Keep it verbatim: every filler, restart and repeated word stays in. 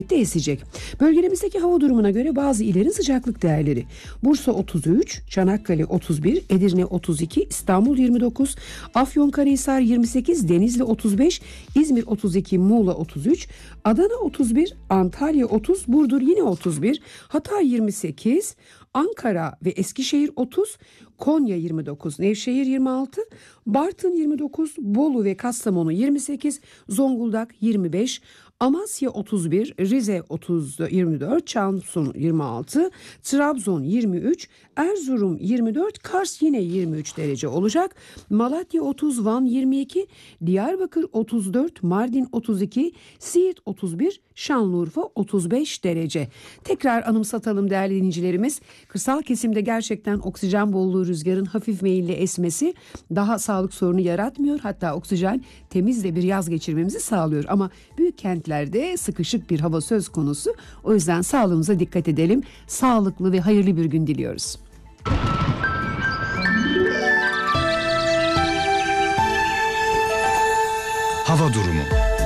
de esecek. Bölgemizdeki hava durumuna göre bazı illerin sıcaklık değerleri: Bursa otuz üç, Çanakkale otuz bir, Edirne otuz iki, İstanbul yirmi dokuz, Afyonkarahisar yirmi sekiz, Denizli otuz beş, İzmir otuz iki, Muğla otuz üç, Adana otuz bir, Antalya otuz, Burdur yine otuz bir, Hatay yirmi sekiz, Ankara ve Eskişehir otuz, Konya yirmi dokuz, Nevşehir yirmi altı, Bartın yirmi dokuz, Bolu ve Kastamonu yirmi sekiz, Zonguldak yirmi beş, Amasya otuz bir, Rize otuz, yirmi dört, Samsun yirmi altı, Trabzon yirmi üç, Erzurum yirmi dört, Kars yine yirmi üç derece olacak. Malatya otuz, Van yirmi iki, Diyarbakır otuz dört, Mardin otuz iki, Siirt otuz bir, Şanlıurfa otuz beş derece. Tekrar anımsatalım değerli dinleyicilerimiz. Kırsal kesimde gerçekten oksijen bolluğu, rüzgarın hafif meyilli esmesi daha sağlık sorunu yaratmıyor. Hatta oksijen temiz de bir yaz geçirmemizi sağlıyor. Ama büyük kentlerde sıkışık bir hava söz konusu. O yüzden sağlığımıza dikkat edelim. Sağlıklı ve hayırlı bir gün diliyoruz. Hava durumu.